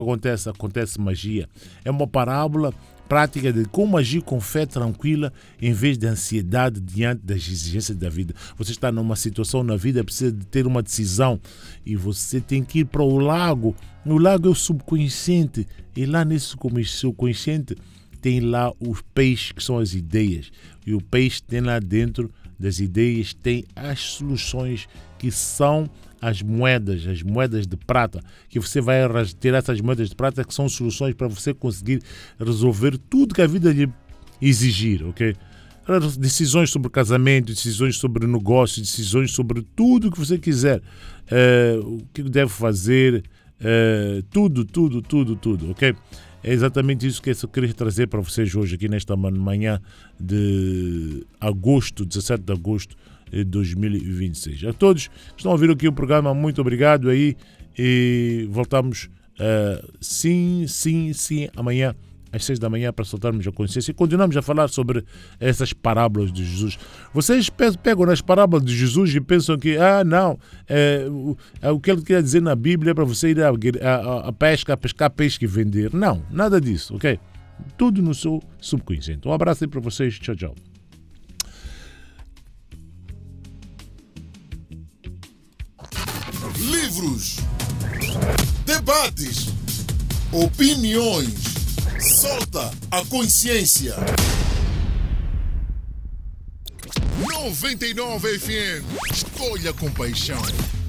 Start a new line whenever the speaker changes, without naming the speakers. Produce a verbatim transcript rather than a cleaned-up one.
acontece? Acontece magia. É uma parábola prática de como agir com fé tranquila em vez de ansiedade diante das exigências da vida. Você está numa situação na vida, precisa de ter uma decisão e você tem que ir para o lago. O lago é o subconsciente e lá nesse subconsciente tem lá os peixes que são as ideias e o peixe tem lá dentro das ideias tem as soluções que são as moedas, as moedas de prata, que você vai ter essas moedas de prata que são soluções para você conseguir resolver tudo que a vida lhe exigir, ok? Decisões sobre casamento, decisões sobre negócio, decisões sobre tudo que você quiser, uh, o que deve fazer, uh, tudo, tudo, tudo, tudo, ok? É exatamente isso que eu queria trazer para vocês hoje aqui nesta manhã de agosto, dezessete de agosto de dois mil e vinte e seis. A todos que estão a ouvir aqui o programa, muito obrigado aí e voltamos uh, sim, sim, sim, amanhã às seis da manhã para soltarmos a consciência e continuamos a falar sobre essas parábolas de Jesus. Vocês pegam nas parábolas de Jesus e pensam que, ah, não, é, é o que ele quer dizer na Bíblia para você ir a, a, a pesca, a pescar peixe e vender. Não, nada disso, ok? Tudo no seu subconsciente. Um abraço aí para vocês. Tchau, tchau.
Livros, debates, opiniões. Solta a consciência. noventa e nove F M. Escolha com paixão.